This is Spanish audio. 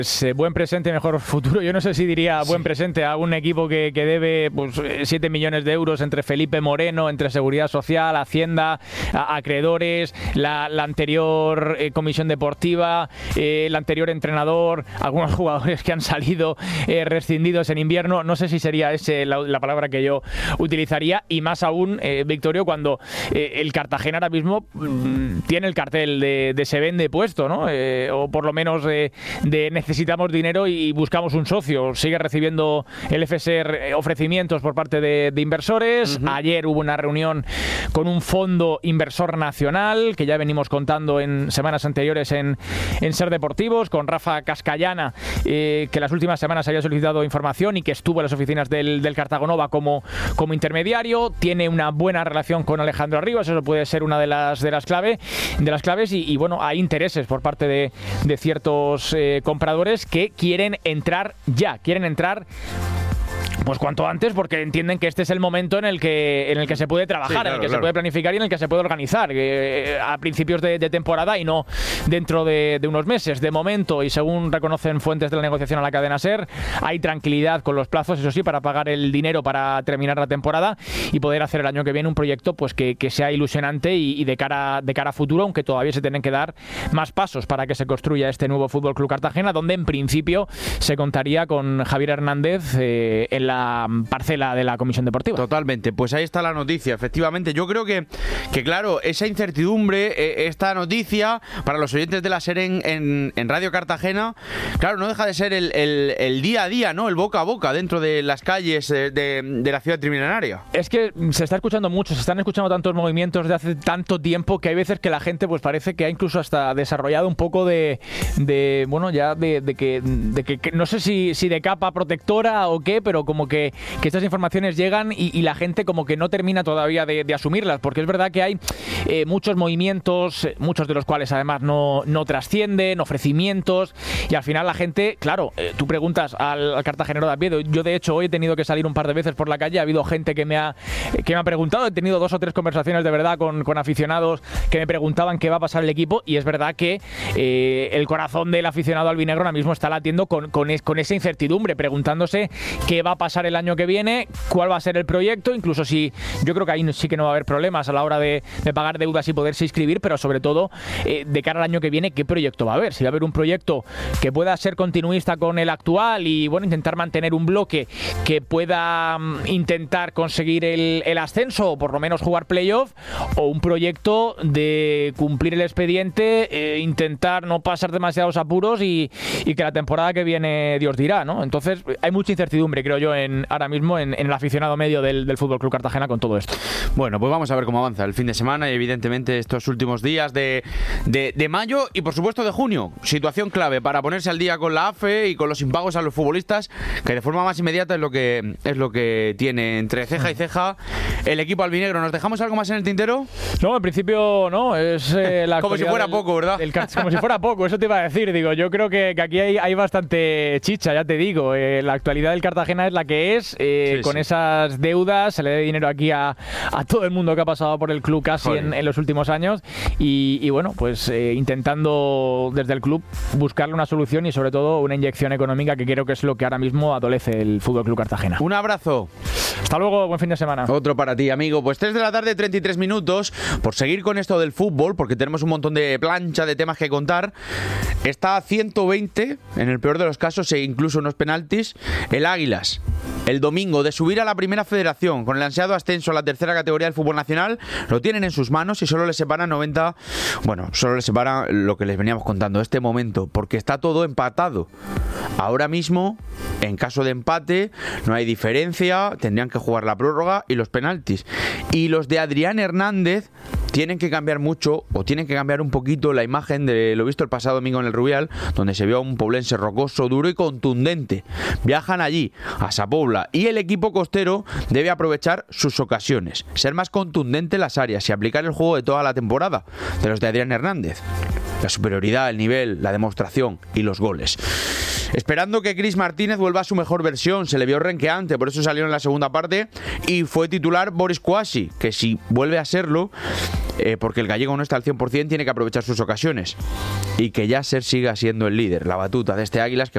Buen presente, mejor futuro. Yo no sé si diría buen presente a un equipo que debe pues 7 millones de euros entre Felipe Moreno, entre Seguridad Social, Hacienda, acreedores, la anterior comisión deportiva, el anterior entrenador, algunos jugadores que han salido rescindidos en invierno. No sé si sería esa la palabra que yo utilizaría, y más aún, Victorio, cuando el Cartagena ahora mismo tiene el cartel de se vende puesto, ¿no? O por lo menos de necesitamos dinero y buscamos un socio. Sigue recibiendo el FSR ofrecimientos por parte de inversores. Ayer hubo una reunión con un fondo inversor nacional, que ya venimos contando en semanas anteriores en Ser Deportivos, con Rafa Cascallana, que las últimas semanas había solicitado información y que estuvo en las oficinas del Cartagonova como intermediario. Tiene una buena relación con Alejandro Arribas, eso puede ser una de las claves, y bueno, hay intereses por parte de ciertos compradores que quieren entrar pues cuanto antes, porque entienden que este es el momento en el que se puede trabajar, sí, claro, en el que se puede planificar y en el que se puede organizar, a principios de temporada y no dentro de unos meses. De momento, y según reconocen fuentes de la negociación a la cadena SER, hay tranquilidad con los plazos, eso sí, para pagar el dinero para terminar la temporada y poder hacer el año que viene un proyecto pues que sea ilusionante y de cara a futuro, aunque todavía se tienen que dar más pasos para que se construya este nuevo Fútbol Club Cartagena, donde en principio se contaría con Javier Hernández en la parcela de la Comisión Deportiva. Totalmente, pues ahí está la noticia. Efectivamente, yo creo que claro, esa incertidumbre, esta noticia para los oyentes de la SER en Radio Cartagena, claro, no deja de ser el día a día, ¿no? El boca a boca dentro de las calles de la ciudad trimillenaria. Es que se está escuchando mucho, se están escuchando tantos movimientos de hace tanto tiempo que hay veces que la gente pues parece que ha incluso hasta desarrollado un poco de que no sé si de capa protectora o qué, pero como que estas informaciones llegan y la gente como que no termina todavía de asumirlas, porque es verdad que hay muchos movimientos, muchos de los cuales además no trascienden, ofrecimientos, y al final la gente, claro, tú preguntas al cartagenero de a pie. Yo de hecho hoy he tenido que salir un par de veces por la calle, ha habido gente que me ha preguntado, he tenido 2 o 3 conversaciones de verdad con aficionados que me preguntaban qué va a pasar el equipo, y es verdad que el corazón del aficionado albinegro ahora mismo está latiendo con esa incertidumbre, preguntándose qué va a pasar el año que viene, cuál va a ser el proyecto, incluso si yo creo que ahí sí que no va a haber problemas a la hora de pagar deudas y poderse inscribir, pero sobre todo de cara al año que viene, qué proyecto va a haber, si va a haber un proyecto que pueda ser continuista con el actual y bueno, intentar mantener un bloque que pueda intentar conseguir el ascenso o por lo menos jugar playoff, o un proyecto de cumplir el expediente, intentar no pasar demasiados apuros y que la temporada que viene Dios dirá, ¿no? Entonces hay mucha incertidumbre, creo yo, ahora mismo en el aficionado medio del Fútbol Club Cartagena con todo esto. Bueno, pues vamos a ver cómo avanza el fin de semana y evidentemente estos últimos días de mayo y por supuesto de junio. Situación clave para ponerse al día con la AFE y con los impagos a los futbolistas, que de forma más inmediata es lo que tiene entre ceja y ceja el equipo albinegro. ¿Nos dejamos algo más en el tintero? No, en principio no, es la como si fuera poco, ¿verdad? Como si fuera poco, eso te iba a decir. Digo, yo creo que aquí hay bastante chicha, ya te digo. La actualidad del Cartagena es la que es, con esas deudas, se le debe dinero aquí a todo el mundo que ha pasado por el club casi en los últimos años, y bueno, pues intentando desde el club buscarle una solución y sobre todo una inyección económica, que creo que es lo que ahora mismo adolece el Fútbol Club Cartagena. Un abrazo. Hasta luego, buen fin de semana. Otro para ti, amigo. Pues 3 de la tarde, 33 minutos. Por seguir con esto del fútbol, porque tenemos un montón de plancha de temas que contar. Está a 120, en el peor de los casos, e incluso unos penaltis, el Águilas. El domingo, de subir a la primera federación con el ansiado ascenso a la tercera categoría del fútbol nacional, lo tienen en sus manos y solo les separa solo les separa lo que les veníamos contando, este momento, porque está todo empatado. Ahora mismo, en caso de empate, no hay diferencia, tendrían que jugar la prórroga y los penaltis. Y los de Adrián Hernández tienen que cambiar mucho, o tienen que cambiar un poquito la imagen de lo visto el pasado domingo en el Rubial, donde se vio a un poblense rocoso, duro y contundente. Viajan allí, a Sa Pobla, y el equipo costero debe aprovechar sus ocasiones, ser más contundente en las áreas y aplicar el juego de toda la temporada de los de Adrián Hernández. La superioridad, el nivel, la demostración y los goles. Esperando que Chris Martínez vuelva a su mejor versión, se le vio renqueante, por eso salió en la segunda parte y fue titular Boris Kouassi, que si vuelve a serlo, porque el gallego no está al 100%, tiene que aprovechar sus ocasiones y que Yasser siga siendo el líder, la batuta de este Águilas, que